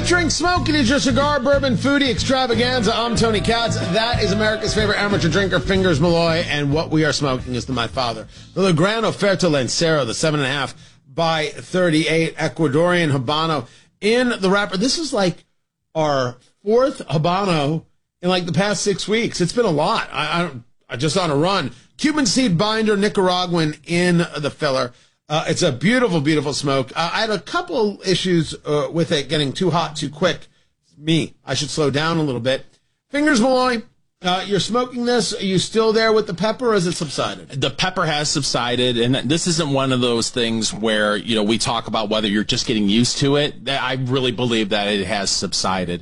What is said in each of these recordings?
Drink Smoke. It is your cigar, bourbon, foodie extravaganza. I'm Tony Katz. That is America's favorite amateur drinker, Fingers Malloy. And what we are smoking is the My Father, the La Gran Oferta Lancero, the 7.5 by 38 Ecuadorian Habano in the wrapper. This is like our fourth Habano in like the past 6 weeks. It's been a lot. I just on a run. Cuban seed binder, Nicaraguan in the filler. It's a beautiful, beautiful smoke. I had a couple issues with it getting too hot too quick. I should slow down a little bit. Fingers Malloy, you're smoking this. Are you still there with the pepper, or has it subsided? The pepper has subsided, and this isn't one of those things where, we talk about whether you're just getting used to it. I really believe that it has subsided.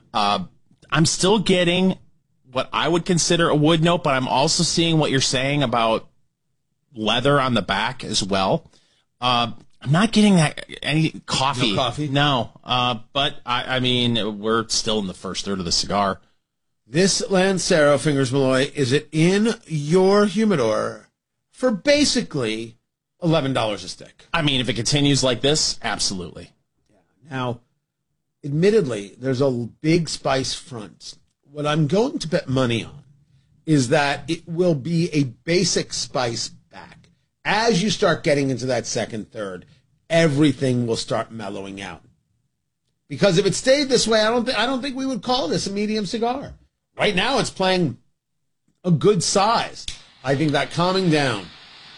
I'm still getting what I would consider a wood note, but I'm also seeing what you're saying about leather on the back as well. I'm not getting any coffee. No coffee? No. But I mean, we're still in the first third of the cigar. This Lancero, Fingers Malloy, is it in your humidor for basically $11 a stick? I mean, if it continues like this, absolutely. Yeah. Now, admittedly, there's a big spice front. What I'm going to bet money on is that it will be a basic spice back. As you start getting into that second, third, everything will start mellowing out. Because if it stayed this way, I don't think we would call this a medium cigar. Right now, it's playing a good size. I think that calming down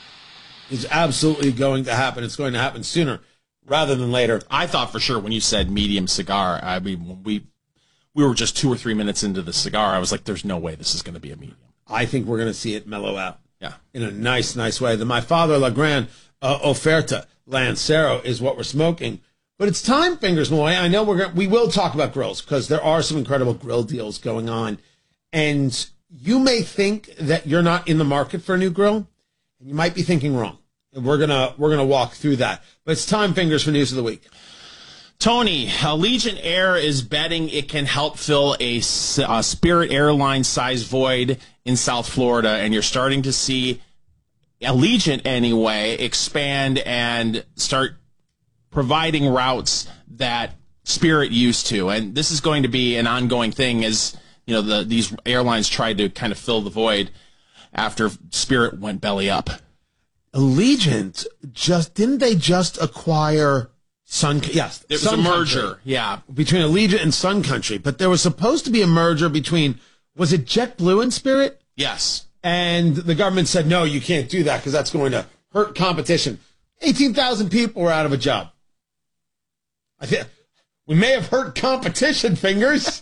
is absolutely going to happen. It's going to happen sooner rather than later. I thought for sure when you said medium cigar, I mean, when we were just 2 or 3 minutes into the cigar, I was like, there's no way this is going to be a medium. I think we're going to see it mellow out. Yeah. In a nice, nice way. The My Father La Gran Oferta Lancero is what we're smoking. But it's time, Fingers Malloy. I know we will talk about grills because there are some incredible grill deals going on. And you may think that you're not in the market for a new grill, and you might be thinking wrong. And we're gonna walk through that. But it's time, Fingers, for News of the Week. Tony, Allegiant Air is betting it can help fill a Spirit Airlines size void in South Florida, and you're starting to see Allegiant, anyway, expand and start providing routes that Spirit used to. And this is going to be an ongoing thing as, these airlines tried to kind of fill the void after Spirit went belly up. Allegiant didn't they just acquire Sun? Yes, there was a merger. Yeah, between Allegiant and Sun Country, but there was supposed to be a merger between, was it JetBlue and Spirit? Yes, and the government said no, you can't do that because that's going to hurt competition. 18,000 people were out of a job. I think we may have hurt competition, Fingers.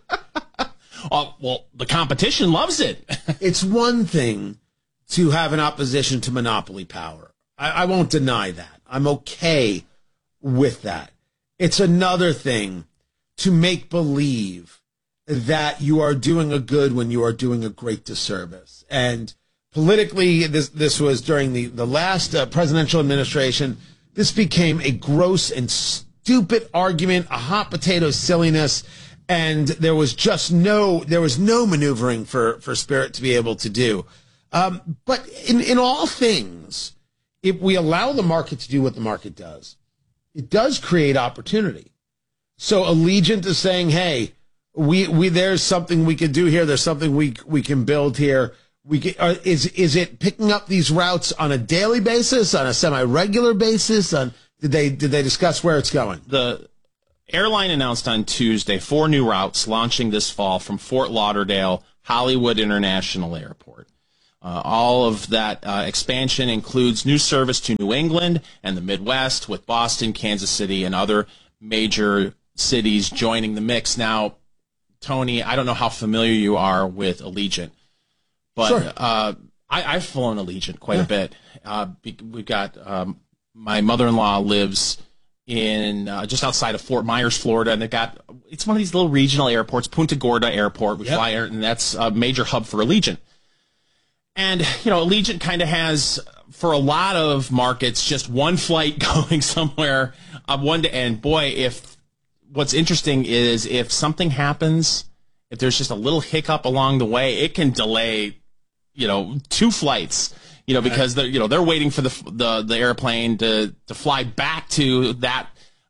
Well, the competition loves it. It's one thing to have an opposition to monopoly power. I won't deny that. I'm okay with that. It's another thing to make believe that you are doing a good when you are doing a great disservice. And politically, this was during the last presidential administration. This became a gross and stupid argument, a hot potato silliness. And there was no maneuvering for Spirit to be able to do. But in all things, if we allow the market to do what the market does, it does create opportunity. So Allegiant is saying, hey, we there's something we can do here. There's something we can build here. Is it picking up these routes on a daily basis, on a semi-regular basis? Did they discuss where it's going? The airline announced on Tuesday 4 new routes launching this fall from Fort Lauderdale, Hollywood International Airport. All of that expansion includes new service to New England and the Midwest, with Boston, Kansas City, and other major cities joining the mix. Now, Tony, I don't know how familiar you are with Allegiant, but sure. I've flown Allegiant quite a bit. We've got my mother-in-law lives in just outside of Fort Myers, Florida, and it's one of these little regional airports, Punta Gorda Airport. We fly, and that's a major hub for Allegiant. And, Allegiant kind of has, for a lot of markets, just one flight going somewhere one day. And boy, what's interesting is if something happens, if there's just a little hiccup along the way, it can delay, 2 flights, because they're waiting for the airplane to fly back to that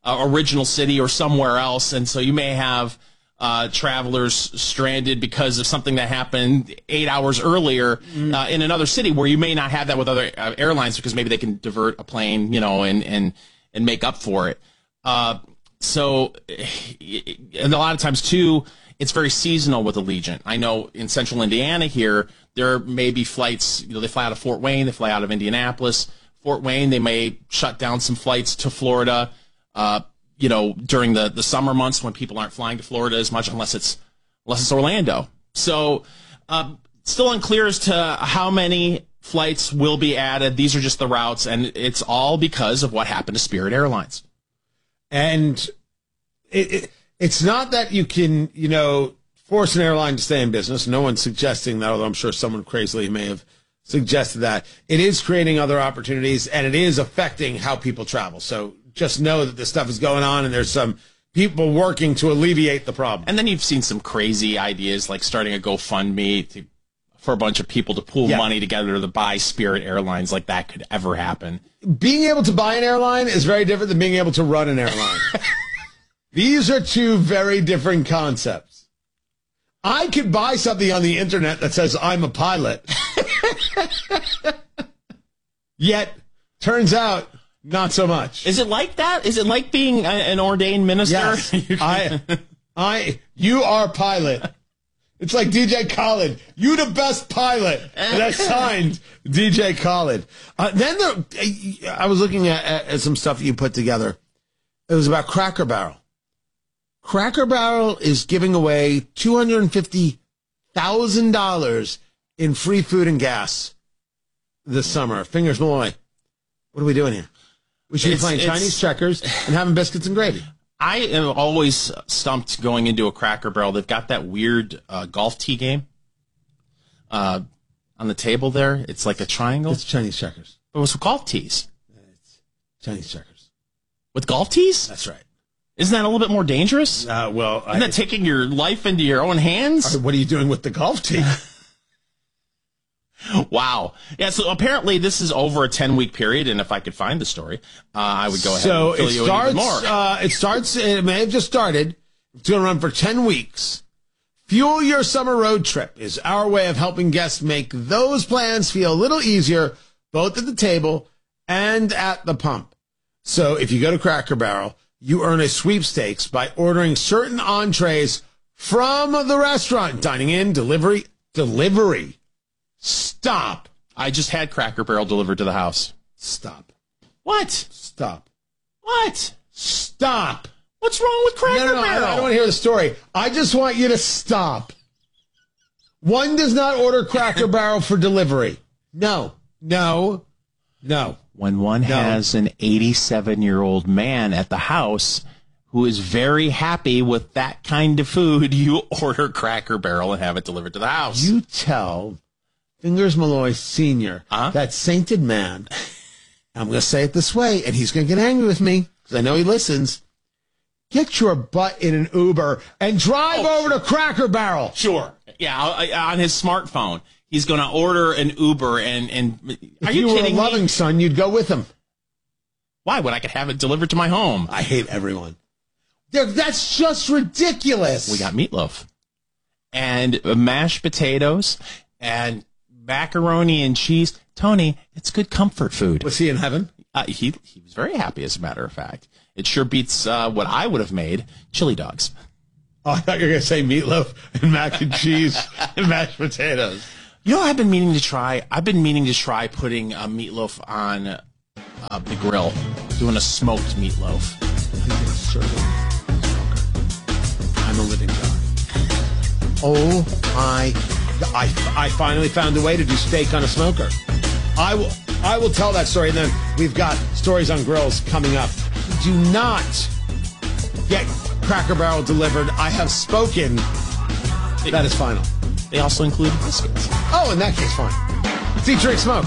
original city or somewhere else, and so you may have travelers stranded because of something that happened 8 hours earlier in another city where you may not have that with other airlines because maybe they can divert a plane, and make up for it. So, and a lot of times too, it's very seasonal with Allegiant. I know in central Indiana here, there may be flights, they fly out of Fort Wayne, they fly out of Indianapolis. Fort Wayne, they may shut down some flights to Florida, during the summer months when people aren't flying to Florida as much, unless it's Orlando. So, still unclear as to how many flights will be added. These are just the routes, and it's all because of what happened to Spirit Airlines. And it's not that you can, force an airline to stay in business. No one's suggesting that, although I'm sure someone crazily may have suggested that. It is creating other opportunities, and it is affecting how people travel. So just know that this stuff is going on, and there's some people working to alleviate the problem. And then you've seen some crazy ideas like starting a GoFundMe for a bunch of people to pool money together to buy Spirit Airlines, like that could ever happen. Being able to buy an airline is very different than being able to run an airline. These are two very different concepts. I could buy something on the internet that says I'm a pilot. Yet, turns out, not so much. Is it like that? Is it like being an ordained minister? Yes. You are pilot. It's like DJ Khaled. You the best pilot. And I signed DJ Khaled. Then I was looking at some stuff you put together. It was about Cracker Barrel. Cracker Barrel is giving away $250,000 in free food and gas this summer. Fingers Malloy. What are we doing here? We should be playing Chinese checkers and having biscuits and gravy. I am always stumped going into a Cracker Barrel. They've got that weird golf tee game on the table there. It's like a triangle. It's Chinese checkers. But it's with golf tees. It's Chinese checkers. With golf tees? That's right. Isn't that a little bit more dangerous? Isn't that taking your life into your own hands? What are you doing with the golf tee? Wow. Yeah, so apparently this is over a 10-week period, and if I could find the story, I would go ahead and fill you in even more. It may have just started. It's going to run for 10 weeks. Fuel Your Summer Road Trip is our way of helping guests make those plans feel a little easier, both at the table and at the pump. So if you go to Cracker Barrel, you earn a sweepstakes by ordering certain entrees from the restaurant. Dining in, delivery. Stop. I just had Cracker Barrel delivered to the house. Stop. What? Stop. What? Stop. What's wrong with Cracker Barrel? I don't want to hear the story. I just want you to stop. One does not order Cracker Barrel for delivery. No. When one has an 87-year-old man at the house who is very happy with that kind of food, you order Cracker Barrel and have it delivered to the house. You tell Fingers Malloy Sr., that sainted man, I'm going to say it this way, and he's going to get angry with me because I know he listens. Get your butt in an Uber and drive over to Cracker Barrel. Sure. Yeah, on his smartphone. He's going to order an Uber and are you kidding me? If you were a loving son, you'd go with him. Why? When I could have it delivered to my home. I hate everyone. That's just ridiculous. We got meatloaf and mashed potatoes and macaroni and cheese. Tony, it's good comfort food. Was he in heaven? He was very happy, as a matter of fact. It sure beats what I would have made, chili dogs. Oh, I thought you were going to say meatloaf and mac and cheese and mashed potatoes. You know what I've been meaning to try? I've been meaning to try putting meatloaf on the grill, doing a smoked meatloaf. I'm a living God. Oh, I finally found a way to do steak on a smoker. I will tell that story, and then we've got stories on grills coming up. Do not get Cracker Barrel delivered. I have spoken. That is final. They also include biscuits. Oh, in that case, fine. See, drink, smoke.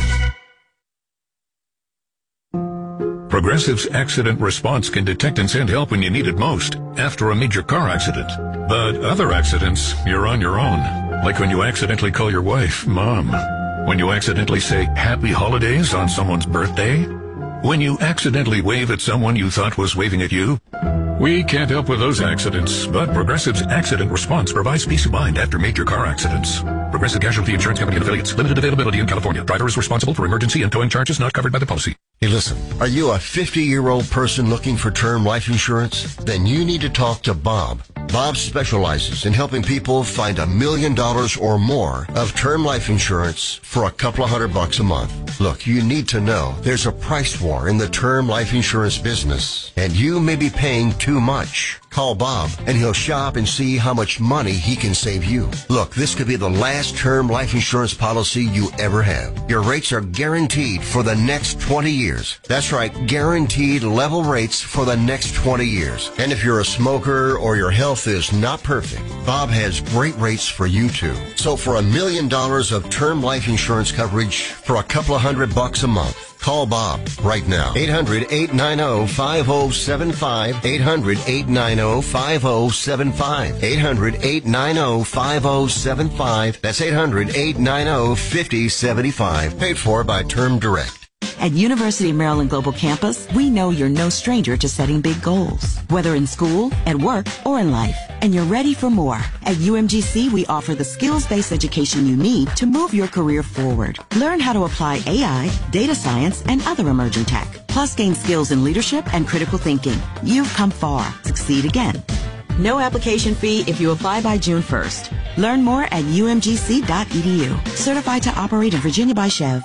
Progressive's accident response can detect and send help when you need it most, after a major car accident. But other accidents, you're on your own. Like when you accidentally call your wife Mom. When you accidentally say Happy Holidays on someone's birthday. When you accidentally wave at someone you thought was waving at you? We can't help with those accidents, but Progressive's Accident Response provides peace of mind after major car accidents. Progressive Casualty Insurance Company and Affiliates. Limited availability in California. Driver is responsible for emergency and towing charges not covered by the policy. Hey, listen, are you a 50-year-old person looking for term life insurance? Then you need to talk to Bob. Bob specializes in helping people find $1 million or more of term life insurance for a couple of $100 a month. Look, you need to know there's a price war in the term life insurance business, and you may be paying too much. Call Bob, and he'll shop and see how much money he can save you. Look, this could be the last term life insurance policy you ever have. Your rates are guaranteed for the next 20 years. That's right, guaranteed level rates for the next 20 years. And if you're a smoker or your health is not perfect, Bob has great rates for you too. So for $1 million of term life insurance coverage for a couple of $100 a month, call Bob right now. 800-890-5075. 800-890-5075. 800-890-5075. That's 800-890-5075. Paid for by Term Direct. At University of Maryland Global Campus, we know you're no stranger to setting big goals, whether in school, at work, or in life. And you're ready for more. At UMGC, we offer the skills-based education you need to move your career forward. Learn how to apply AI, data science, and other emerging tech. Plus, gain skills in leadership and critical thinking. You've come far. Succeed again. No application fee if you apply by June 1st. Learn more at umgc.edu. Certified to operate in Virginia by Chev.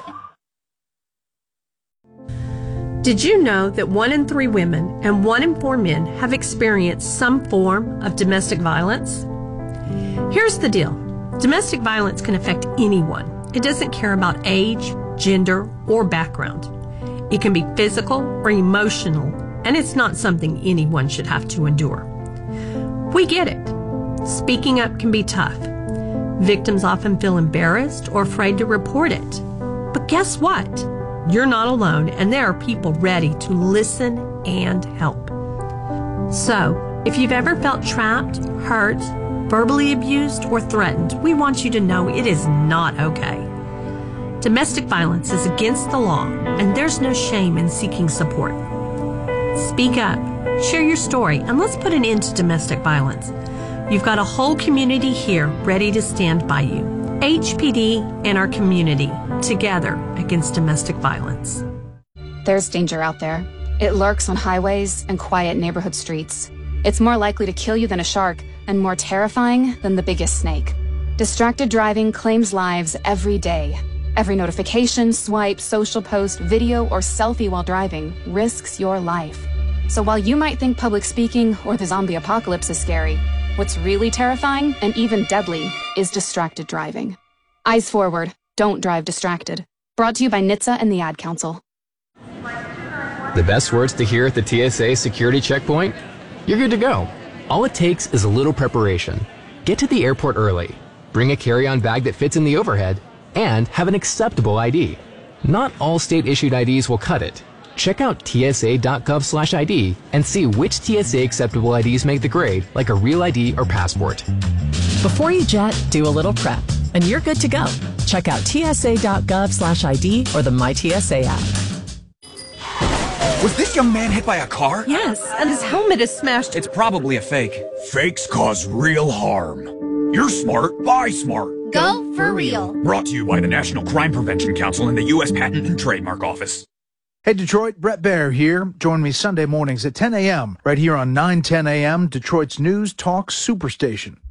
Did you know that 1 in 3 women and 1 in 4 men have experienced some form of domestic violence? Here's the deal. Domestic violence can affect anyone. It doesn't care about age, gender, or background. It can be physical or emotional, and it's not something anyone should have to endure. We get it. Speaking up can be tough. Victims often feel embarrassed or afraid to report it. But guess what? You're not alone, and there are people ready to listen and help. So, if you've ever felt trapped, hurt, verbally abused, or threatened, we want you to know it is not okay. Domestic violence is against the law, and there's no shame in seeking support. Speak up, share your story, and let's put an end to domestic violence. You've got a whole community here ready to stand by you. HPD and our community, together against domestic violence. There's danger out there. It lurks on highways and quiet neighborhood streets. It's more likely to kill you than a shark, and more terrifying than the biggest snake. Distracted driving claims lives every day. Every notification, swipe, social post, video, or selfie while driving risks your life. So while you might think public speaking or the zombie apocalypse is scary, what's really terrifying and even deadly is distracted driving. Eyes forward. Don't drive distracted. Brought to you by NHTSA and the Ad Council. The best words to hear at the TSA security checkpoint? You're good to go. All it takes is a little preparation. Get to the airport early. Bring a carry-on bag that fits in the overhead, and have an acceptable ID. Not all state-issued IDs will cut it. Check out tsa.gov/ID and see which TSA acceptable IDs make the grade, like a real ID or passport. Before you jet, do a little prep, and you're good to go. Check out tsa.gov/ID or the MyTSA app. Was this young man hit by a car? Yes, and his helmet is smashed. It's probably a fake. Fakes cause real harm. You're smart, buy smart. Go for real. Brought to you by the National Crime Prevention Council and the U.S. Patent and Trademark Office. Hey, Detroit, Brett Baer here. Join me Sunday mornings at 10 a.m. right here on 910 a.m., Detroit's News Talk Superstation.